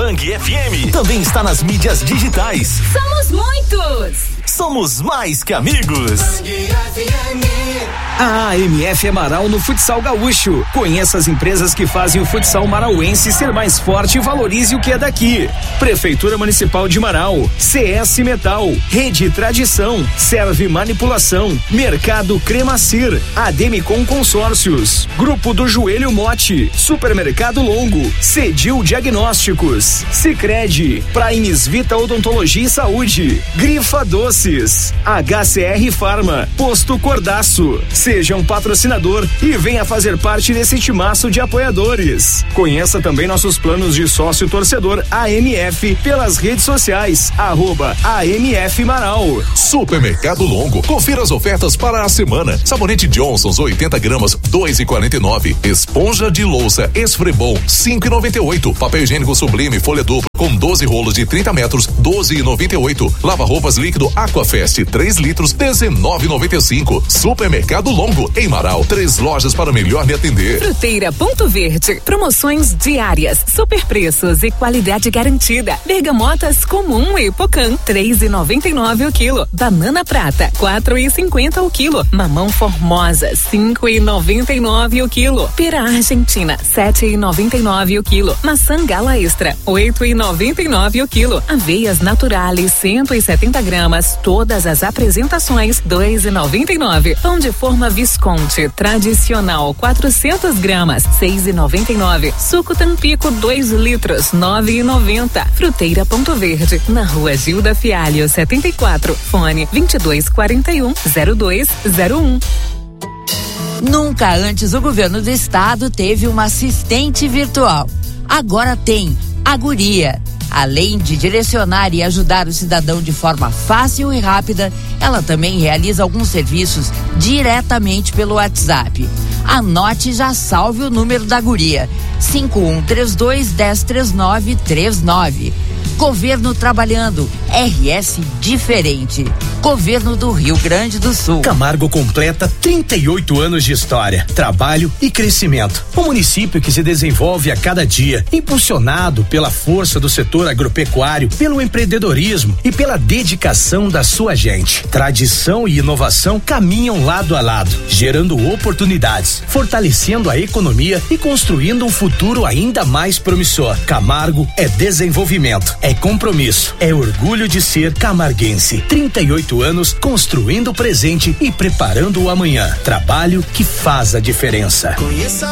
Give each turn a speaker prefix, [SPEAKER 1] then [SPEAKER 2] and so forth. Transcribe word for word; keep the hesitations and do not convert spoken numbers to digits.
[SPEAKER 1] Bang F M. Também está nas mídias digitais.
[SPEAKER 2] Somos muitos.
[SPEAKER 1] Somos mais que amigos.
[SPEAKER 3] A A M F é Marau no futsal gaúcho. Conheça as empresas que fazem o futsal marauense ser mais forte e valorize o que é daqui. Prefeitura Municipal de Marau, C S Metal, Rede Tradição, Serve Manipulação, Mercado Cremacir, Ademicon Consórcios, Grupo do Joelho Mote, Supermercado Longo, Cedil Diagnósticos, Sicredi, Primes Vita Odontologia e Saúde, Grifa Doces, H C R Farma, Posto Cordaço. Seja um patrocinador e venha fazer parte desse timaço de apoiadores. Conheça também nossos planos de sócio torcedor A M F pelas redes sociais, arroba A M F Marau.
[SPEAKER 4] Supermercado Longo, confira as ofertas para a semana. Sabonete Johnson's oitenta gramas, dois e quarenta e nove. Esponja de louça Esfrebon, cinco e noventa e oito. Papel higiênico Sublime folha dupla com doze rolos de trinta metros, doze e noventa e oito. Lava roupas líquido Aquafest, três litros, dezenove e noventa e cinco. Supermercado Longo, em Marau, três lojas para melhor me atender.
[SPEAKER 2] Fruteira Ponto Verde, promoções diárias, super preços e qualidade garantida. Bergamotas comum e Pocan, três e noventa e nove o quilo. Banana prata, quatro e cinquenta o quilo. Mamão Formosa, cinco e noventa e nove o quilo. Pera Argentina, sete e noventa e nove o quilo. Maçã Gala Extra, oito e noventa e nove o quilo. Aveias Naturales, cento e setenta gramas, todas as apresentações, dois e noventa e nove. Pão de forma Visconti, tradicional, quatrocentas gramas, seis e noventa e nove. Suco Tampico, dois litros, nove e noventa. Fruteira Ponto Verde, na rua Gilda Fialho, setenta e quatro. Fone vinte e dois quarenta e um, zero dois zero um.
[SPEAKER 5] Nunca antes o governo do estado teve uma assistente virtual. Agora tem a Guria. Além de direcionar e ajudar o cidadão de forma fácil e rápida, ela também realiza alguns serviços diretamente pelo WhatsApp. Anote e já salve o número da Guria: cinco um três dois, um zero três nove três nove. Governo trabalhando, R S diferente. Governo do Rio Grande do Sul.
[SPEAKER 3] Camargo completa trinta e oito anos de história, trabalho e crescimento. Um município que se desenvolve a cada dia, impulsionado pela força do setor agropecuário, pelo empreendedorismo e pela dedicação da sua gente. Tradição e inovação caminham lado a lado, gerando oportunidades, fortalecendo a economia e construindo um futuro ainda mais promissor. Camargo é desenvolvimento, é compromisso, é orgulho de ser camarguense. trinta e oito anos construindo o presente e preparando o amanhã. Trabalho que faz a diferença.
[SPEAKER 6] Conheça